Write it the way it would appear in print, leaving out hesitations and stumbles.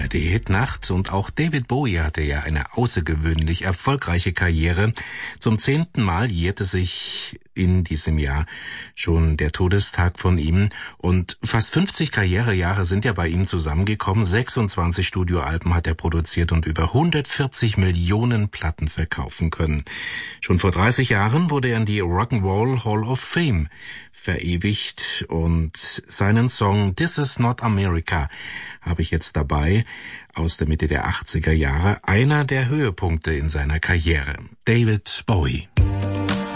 ARD-Hit-Nacht und auch David Bowie hatte ja eine außergewöhnlich erfolgreiche Karriere. Zum 10. Mal jährte sich in diesem Jahr schon der Todestag von ihm und fast 50 Karrierejahre sind ja bei ihm zusammengekommen. 26 Studioalben hat er produziert und über 140 Millionen Platten verkaufen können. Schon vor 30 Jahren wurde er in die Rock'n'Roll Hall of Fame verewigt und seinen Song This Is Not America habe ich jetzt dabei, aus der Mitte der 80er Jahre, einer der Höhepunkte in seiner Karriere. David Bowie.